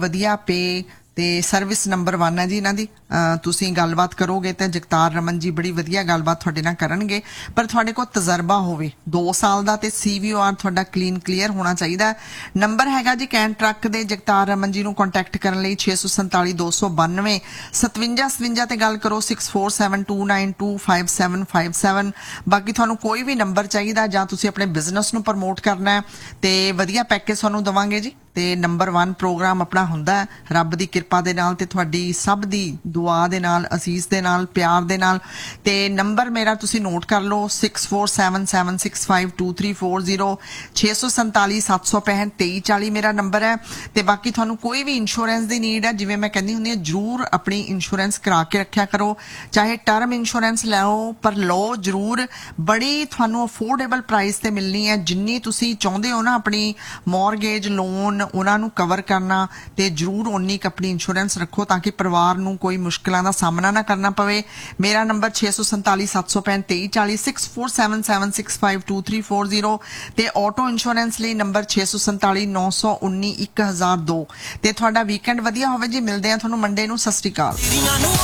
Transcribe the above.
ਵਧੀਆ पे ਤੇ ਸਰਵਿਸ ਨੰਬਰ 1 ਹੈ ਜੀ ਇਹਨਾਂ ਦੀ। ਤੁਸੀਂ ਗੱਲਬਾਤ ਕਰੋਗੇ ਤੇ ਜਗਤਾਰ ਰਮਨ ਜੀ ਬੜੀ ਵਧੀਆ ਗੱਲਬਾਤ ਤੁਹਾਡੇ ਨਾਲ ਕਰਨਗੇ, ਪਰ ਤੁਹਾਡੇ ਕੋਲ ਤਜਰਬਾ ਹੋਵੇ 2 ਸਾਲ ਦਾ ਤੇ CVOR ਤੁਹਾਡਾ ਕਲੀਅਰ ਹੋਣਾ ਚਾਹੀਦਾ। ਨੰਬਰ ਹੈਗਾ ਜੀ ਕੈਨ ਟਰੱਕ ਦੇ ਜਗਤਾਰ ਰਮਨ ਜੀ ਨੂੰ ਕੰਟੈਕਟ ਕਰਨ ਲਈ 647 292 5757 ਤੇ ਗੱਲ ਕਰੋ 6472925757। ਬਾਕੀ ਤੁਹਾਨੂੰ ਕੋਈ ਵੀ ਨੰਬਰ ਚਾਹੀਦਾ ਜਾਂ ਤੁਸੀਂ ਆਪਣੇ ਬਿਜ਼ਨਸ ਨੂੰ ਪ੍ਰਮੋਟ ਕਰਨਾ ਹੈ ਤੇ ਵਧੀਆ ਪੈਕੇਜ ਤੁਹਾਨੂੰ ਦਵਾਂਗੇ ਜੀ। ਤੇ ਨੰਬਰ 1 ਪ੍ਰੋਗਰਾਮ ਆਪਣਾ ਹੁੰਦਾ ਹੈ ਰੱਬ ਦੀ ਕਿਰਪਾ ਦੇ ਨਾਲ ਤੇ ਤੁਹਾਡੀ ਸਭ ਦੀ ਦੁਆ ਦੇ ਨਾਲ, ਅਸੀਸ ਦੇ ਨਾਲ, ਪਿਆਰ ਦੇ ਨਾਲ। ਤੇ ਨੰਬਰ ਮੇਰਾ ਤੁਸੀਂ ਨੋਟ ਕਰ ਲਓ 6477652340 647 765 2340 ਮੇਰਾ ਨੰਬਰ ਹੈ। ਤੇ ਬਾਕੀ ਤੁਹਾਨੂੰ ਕੋਈ ਵੀ ਇੰਸ਼ੋਰੈਂਸ ਦੀ ਨੀਡ ਹੈ, ਜਿਵੇਂ ਮੈਂ ਕਹਿੰਦੀ ਹੁੰਦੀ ਹਾਂ, ਜ਼ਰੂਰ ਆਪਣੀ ਇੰਸ਼ੋਰੈਂਸ ਕਰਾ ਕੇ ਰੱਖਿਆ ਕਰੋ। ਚਾਹੇ ਟਰਮ ਇੰਸ਼ੋਰੈਂਸ ਲਓ ਪਰ ਲਓ ਜ਼ਰੂਰ। ਬੜੀ ਤੁਹਾਨੂੰ ਅਫੋਰਡੇਬਲ ਪ੍ਰਾਈਸ ਤੇ ਮਿਲਣੀ ਹੈ। ਜਿੰਨੀ ਤੁਸੀਂ ਚਾਹੁੰਦੇ ਹੋ ਨਾ ਆਪਣੀ ਮੌਰਗੇਜ ਲੋਨ ਉਹਨਾਂ ਨੂੰ ਕਵਰ ਕਰਨਾ, ਤੇ ਜ਼ਰੂਰ ਉਨੀ ਆਪਣੀ ਇੰਸ਼ੋਰੈਂਸ ਰੱਖੋ ਤਾਂ ਕਿ ਪਰਿਵਾਰ ਨੂੰ ਕੋਈ ਮੁਸ਼ਕਿਲਾਂ ਦਾ ਸਾਹਮਣਾ ਨਾ ਕਰਨਾ ਪਵੇ। ਮੇਰਾ ਨੰਬਰ 647 765 2340 6477652340 ਤੇ ਆਟੋ ਇੰਸ਼ੋਰੈਂਸ ਲਈ ਨੰਬਰ 647 919 1002। ਤੇ ਤੁਹਾਡਾ ਵੀਕਐਂਡ ਵਧੀਆ ਹੋਵੇ ਜੀ। ਮਿਲਦੇ ਆ ਤੁਹਾਨੂੰ ਮੰਡੇ ਨੂੰ। ਸਤਿ ਸ਼੍ਰੀ ਅਕਾਲ।